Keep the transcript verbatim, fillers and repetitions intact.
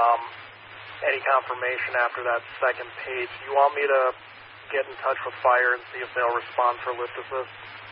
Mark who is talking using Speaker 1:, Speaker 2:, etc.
Speaker 1: um, any confirmation after that second page. Do you want me to get in touch with Fire and see if they'll respond for lift assist?